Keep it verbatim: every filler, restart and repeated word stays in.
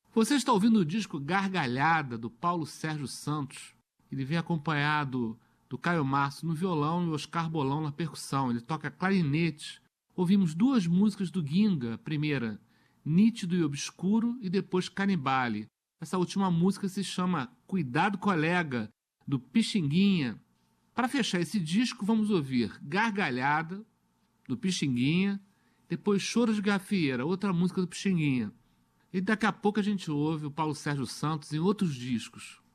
Você está ouvindo o disco Gargalhada, do Paulo Sérgio Santos. Ele vem acompanhado do Caio Márcio no violão e Oscar Bolão na percussão. Ele toca clarinete. Ouvimos duas músicas do Ginga. A primeira, Nítido e Obscuro, e depois Canibale. Essa última música se chama Cuidado Colega, do Pixinguinha. Para fechar esse disco, vamos ouvir Gargalhada, do Pixinguinha, depois Choro de Gafieira, outra música do Pixinguinha. E daqui a pouco a gente ouve o Paulo Sérgio Santos em outros discos.